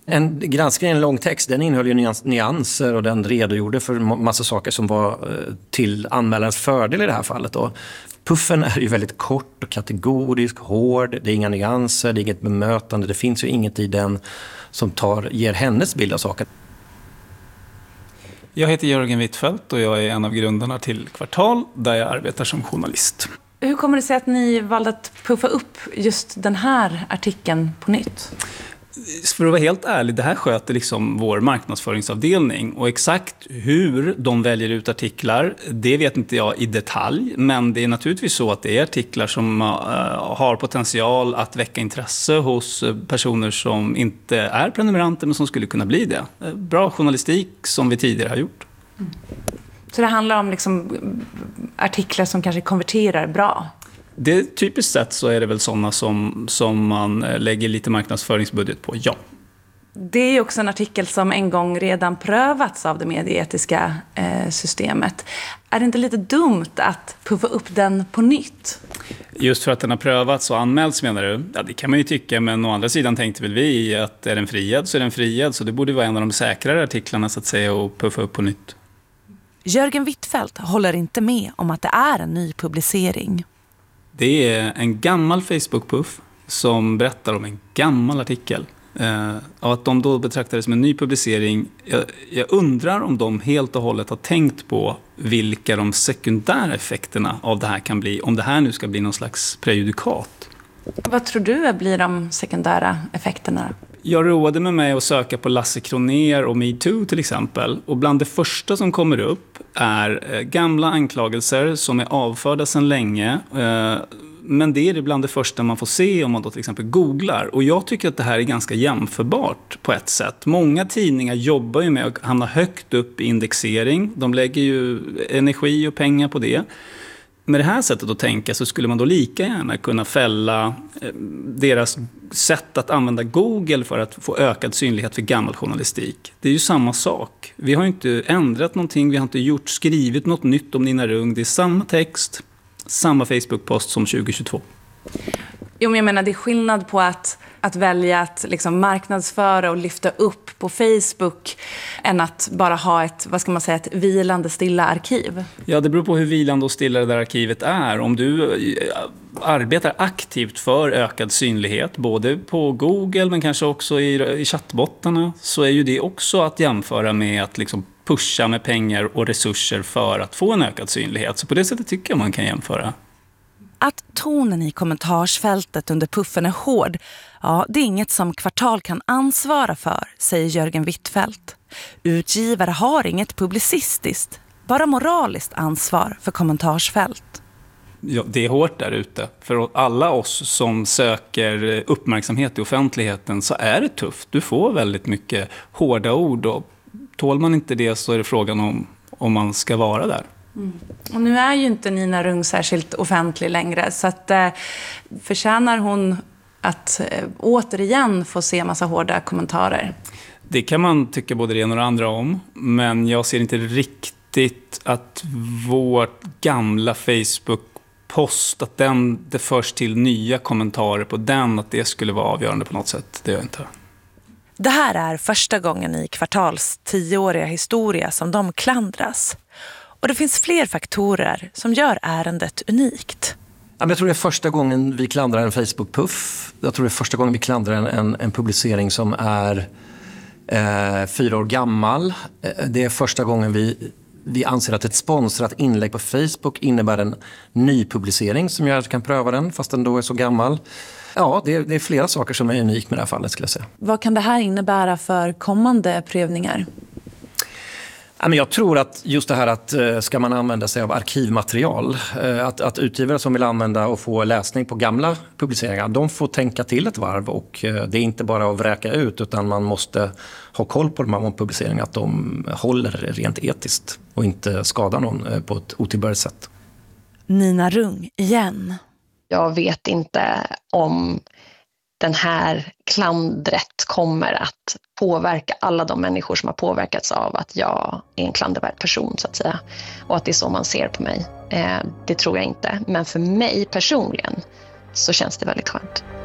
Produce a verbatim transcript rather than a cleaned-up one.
En granskning i en lång text, den innehöll ju nyans- nyanser och den redogjorde för massa saker som var eh, till anmälarens fördel i det här fallet då. Puffen är ju väldigt kort och kategorisk, hård, det är inga nyanser, det är inget bemötande, det finns ju inget i den som tar, ger hennes bild av saken. Jag heter Jörgen Wittfeldt och jag är en av grundarna till Kvartal där jag arbetar som journalist. Hur kommer det sig att ni valde att puffa upp just den här artikeln på nytt? För att vara helt ärlig, det här sköter liksom vår marknadsföringsavdelning. Och exakt hur de väljer ut artiklar, det vet inte jag i detalj. Men det är naturligtvis så att det är artiklar som uh, har potential att väcka intresse hos personer som inte är prenumeranter men som skulle kunna bli det. Bra journalistik som vi tidigare har gjort. Mm. Så det handlar om liksom artiklar som kanske konverterar bra? Det typiskt sett så är det väl sådana som, som man lägger lite marknadsföringsbudget på, ja. Det är också en artikel som en gång redan prövats av det medieetiska eh, systemet. Är det inte lite dumt att puffa upp den på nytt? Just för att den har prövats och anmälts, menar du? Ja, det kan man ju tycka, men å andra sidan tänkte väl vi att är den friad så är den friad. Så det borde vara en av de säkrare artiklarna så att säga och puffa upp på nytt. Jörgen Wittfeldt håller inte med om att det är en ny publicering. Det är en gammal Facebook-puff som berättar om en gammal artikel. Eh, och att de då betraktar det som en ny publicering. Jag, jag undrar om de helt och hållet har tänkt på vilka de sekundära effekterna av det här kan bli. Om det här nu ska bli någon slags prejudikat. Vad tror du blir de sekundära effekterna? Jag roade med mig att söka på Lasse Kronér och MeToo till exempel. Och bland det första som kommer upp är gamla anklagelser som är avförda sedan länge. Men det är bland det första man får se om man då till exempel googlar. Och jag tycker att det här är ganska jämförbart på ett sätt. Många tidningar jobbar ju med att hamna högt upp i indexering. De lägger ju energi och pengar på det. Med det här sättet att tänka så skulle man då lika gärna kunna fälla deras sätt att använda Google för att få ökad synlighet för gammal journalistik. Det är ju samma sak. Vi har inte ändrat någonting, vi har inte gjort, skrivit något nytt om Nina Rung. Det är samma text, samma Facebook-post som tjugohundratjugotvå. Jo, men jag menar, det är skillnad på att, att välja att liksom marknadsföra och lyfta upp på Facebook än att bara ha ett, vad ska man säga, ett vilande stilla arkiv. Ja, det beror på hur vilande och stilla det där arkivet är. Om du arbetar aktivt för ökad synlighet, både på Google men kanske också i, i chattbottarna, så är ju det också att jämföra med att liksom pusha med pengar och resurser för att få en ökad synlighet. Så på det sättet tycker jag man kan jämföra. Att tonen i kommentarsfältet under puffen är hård, ja, det är inget som Kvartal kan ansvara för, säger Jörgen Wittfeldt. Utgivare har inget publicistiskt, bara moraliskt ansvar för kommentarsfält. Ja, det är hårt där ute. För alla oss som söker uppmärksamhet i offentligheten så är det tufft. Du får väldigt mycket hårda ord och tål man inte det så är det frågan om, om man ska vara där. Mm. Och nu är ju inte Nina Rung särskilt offentlig längre, så att eh, förtjänar hon att eh, återigen få se massa hårda kommentarer? Det kan man tycka både det ena och det andra om, men jag ser inte riktigt att vårt gamla Facebook-post, att den, det förs till nya kommentarer på den, att det skulle vara avgörande på något sätt. Det gör jag inte. Det här är första gången i Kvartals tioåriga historia som de klandras. Och det finns fler faktorer som gör ärendet unikt. Jag tror det är första gången vi klandrar en Facebook-puff. Jag tror det är första gången vi klandrar en, en, en publicering som är eh, fyra år gammal. Det är första gången vi, vi anser att ett sponsrat inlägg på Facebook innebär en ny publicering som gör att vi kan pröva den fast den då är så gammal. Ja, det är, det är flera saker som är unikt med det här fallet skulle jag säga. Vad kan det här innebära för kommande prövningar? Jag tror att just det här att ska man använda sig av arkivmaterial, att, att utgivare som vill använda och få läsning på gamla publiceringar, de får tänka till ett varv och det är inte bara att vräka ut utan man måste ha koll på de här publiceringarna, att de håller rent etiskt och inte skadar någon på ett otillbörligt sätt. Nina Rung igen. Jag vet inte om den här klandret kommer att påverka alla de människor som har påverkats av att jag är en klandervärd person så att säga. Och att det är så man ser på mig. Eh, det tror jag inte. Men för mig personligen så känns det väldigt skönt.